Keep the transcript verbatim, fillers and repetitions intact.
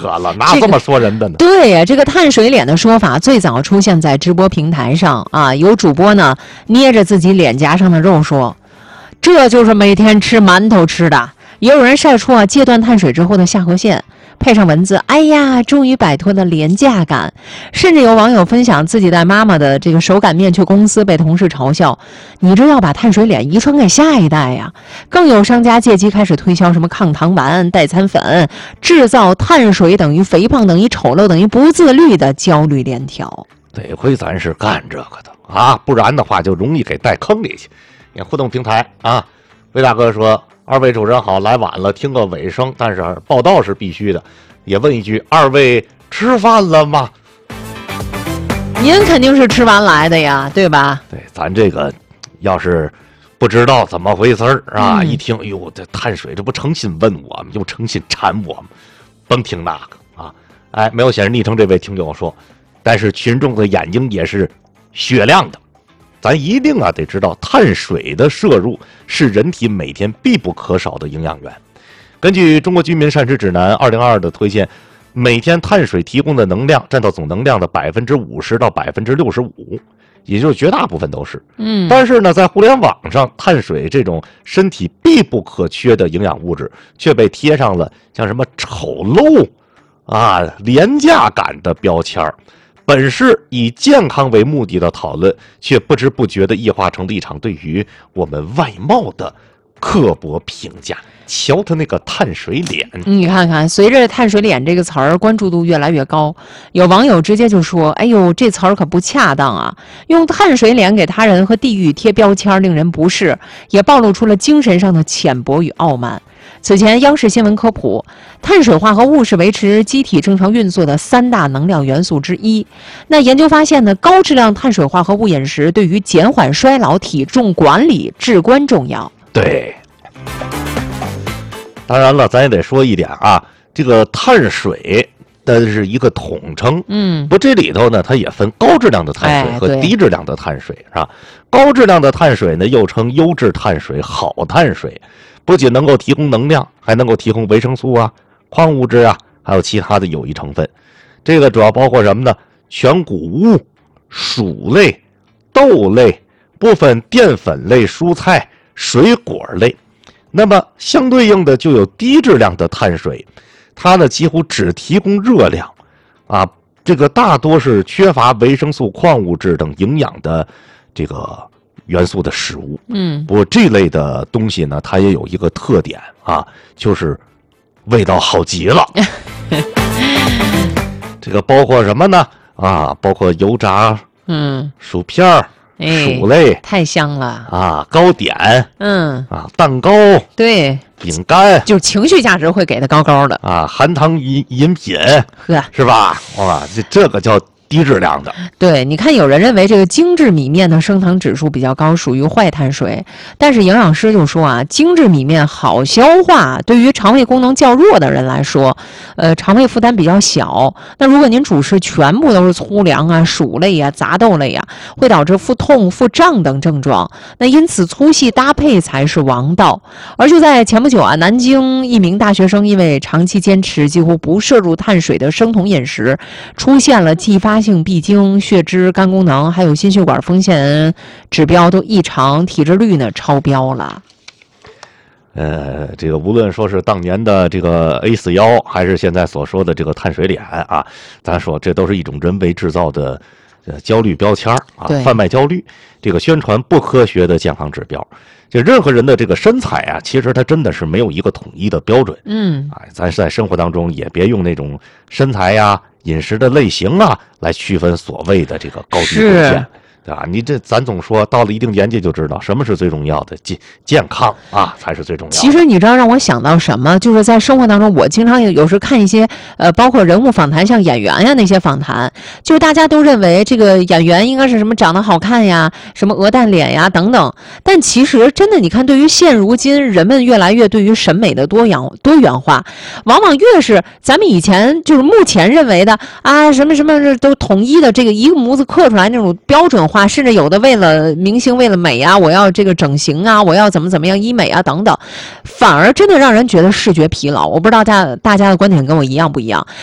可了，哪这么说人的呢？ 这个、对呀，这个碳水脸的说法最早出现在直播平台上啊，有主播呢捏着自己脸颊上的肉说，这就是每天吃馒头吃的。也有人晒出啊戒断碳水之后的下颌线，配上文字，哎呀，终于摆脱了廉价感。甚至有网友分享自己带妈妈的这个手擀面去公司，被同事嘲笑，你这要把碳水脸遗传给下一代呀。更有商家借机开始推销什么抗糖丸、代餐粉，制造碳水等于肥胖等于丑陋等于不自律的焦虑链条。 得亏咱是干这个的啊，不然的话就容易给带坑里去。你看互动平台啊，魏大哥说，二位主持人好，来晚了，听个尾声，但是报道是必须的。也问一句，二位吃饭了吗？ 您肯定是吃完来的呀，对吧？ 对，咱这个要是不知道怎么回事儿啊、嗯，一听，哎呦，这碳水这不诚心问我们，又诚心馋我们，甭听那个啊！哎，没有显示昵称这位听友说，但是群众的眼睛也是雪亮的。咱一定啊得知道，碳水的摄入是人体每天必不可少的营养源。根据中国居民膳食指南二零二二的推荐，每天碳水提供的能量占到总能量的百分之五十到百分之六十五，也就是绝大部分都是。 嗯， 但是呢，在互联网上，碳水这种身体必不可缺的营养物质，却被贴上了像什么丑陋啊、廉价感的标签儿。本是以健康为目的的讨论，却不知不觉地异化成了一场对于我们外貌的刻薄评价。瞧他那个碳水脸， 你看看，随着碳水脸这个词儿关注度越来越高，有网友直接就说，哎呦，这词儿可不恰当啊，用碳水脸给他人和地域贴标签令人不适，也暴露出了精神上的浅薄与傲慢。此前央视新闻科普，碳水化合物是维持机体正常运作的三大能量元素之一。那研究发现呢，高质量碳水化合物饮食对于减缓衰老、体重管理至关重要。 对，当然了，咱也得说一点啊，这个碳水的是一个统称， 嗯， 不，这里头呢，它也分高质量的碳水和低质量的碳水，是吧？高质量的碳水呢，又称优质碳水、好碳水，不仅能够提供能量，还能够提供维生素啊、矿物质啊，还有其他的有益成分。这个主要包括什么呢？全谷物、薯类、豆类、部分淀粉类蔬菜、水果类。那么相对应的就有低质量的碳水，它呢几乎只提供热量啊，这个大多是缺乏维生素、矿物质等营养的这个元素的食物。 嗯， 不过这类的东西呢，它也有一个特点啊，就是味道好极了。这个包括什么呢？啊，包括油炸、 嗯， 薯片儿。薯类、 哎、太香了啊，糕点， 嗯啊，蛋糕， 对， 饼干， 就情绪价值会给的高高的啊，含糖饮饮品， 呵， 是吧？哇，这这个叫低质量的。 对，你看有人认为这个精致米面的升糖指数比较高，属于坏碳水，但是营养师就说啊，精致米面好消化，对于肠胃功能较弱的人来说，呃，肠胃负担比较小。那如果您主食全部都是粗粮啊、薯类啊、杂豆类啊，会导致腹痛、腹胀等症状。那因此粗细搭配才是王道。而就在前不久啊，南京一名大学生因为长期坚持几乎不摄入碳水的生酮饮食，出现了继发性闭经、血脂、肝功能还有心血管风险指标都异常，体脂率呢超标了。 呃，这个无论说是当年的这个 A 四幺，还是现在所说的这个碳水脸啊，咱说这都是一种人为制造的呃焦虑标签啊，贩卖焦虑，这个宣传不科学的健康指标。就任何人的这个身材啊，其实它真的是没有一个统一的标准。 嗯， 哎，咱在生活当中也别用那种身材呀、饮食的类型啊来区分所谓的这个高低贵贱。对吧？你这咱总说到了一定年纪就知道什么是最重要的，健健康啊才是最重要的。 其实你知道让我想到什么？就是在生活当中，我经常有有时看一些呃，包括人物访谈，像演员呀那些访谈，就是大家都认为这个演员应该是什么长得好看呀，什么鹅蛋脸呀等等。但其实真的，你看，对于现如今人们越来越对于审美的多样多元化，往往越是咱们以前就是目前认为的啊，什么什么都统一的这个一个模子刻出来那种标准化。甚至有的为了明星为了美啊，我要这个整形啊，我要怎么怎么样医美啊等等，反而真的让人觉得视觉疲劳。我不知道大家大家的观点跟我一样不一样。